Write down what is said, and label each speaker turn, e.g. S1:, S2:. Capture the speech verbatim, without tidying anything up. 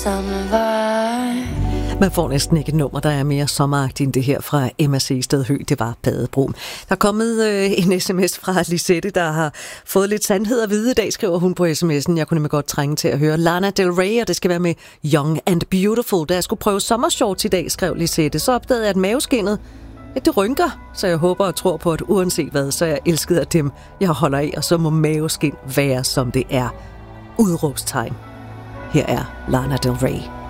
S1: Man får næsten ikke et nummer, der er mere sommeragtigt end det her fra Emma Seested Høgh. Det var Badebro. Der er kommet øh, en sms fra Lisette, der har fået lidt sandhed at vide i dag, skriver hun på sms'en. Jeg kunne nemlig godt trænge til at høre Lana Del Rey, og det skal være med Young and Beautiful. Da jeg skulle prøve sommershorts i dag, skrev Lisette, så opdagede jeg, at maveskinnet, ja, det rynker. Så jeg håber og tror på, at uanset hvad, så er jeg elsket af dem, jeg holder af, og så må maveskin være, som det er. Udråbstegn. Her er Lana Del Rey.